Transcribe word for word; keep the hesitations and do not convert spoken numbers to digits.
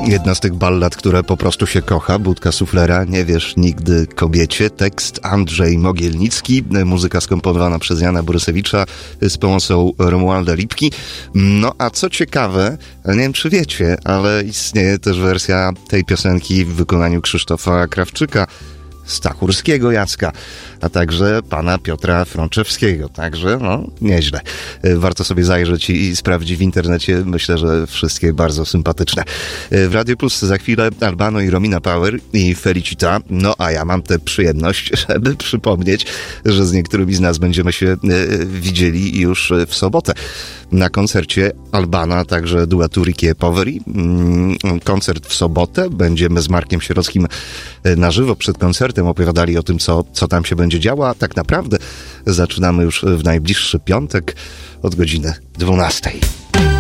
Jedna z tych ballad, które po prostu się kocha. Budka suflera, nie wiesz nigdy kobiecie. Tekst Andrzej Mogielnicki, muzyka skomponowana przez Jana Borysewicza z pomocą Romualda Lipki. No a co ciekawe, nie wiem czy wiecie, ale istnieje też wersja tej piosenki w wykonaniu Krzysztofa Krawczyka, Stachurskiego Jacka, a także pana Piotra Frączewskiego. Także, no, nieźle. Warto sobie zajrzeć i sprawdzić w internecie. Myślę, że wszystkie bardzo sympatyczne. W Radio Plus za chwilę Albano i Romina Power i Felicita. No, a ja mam tę przyjemność, żeby przypomnieć, że z niektórymi z nas będziemy się widzieli już w sobotę na koncercie Albana, także duetu Ricky e Poveri. Koncert w sobotę. Będziemy z Markiem Sierockim na żywo przed koncertem opowiadali o tym, co, co tam się będzie działo, a tak naprawdę zaczynamy już w najbliższy piątek od godziny dwunastej.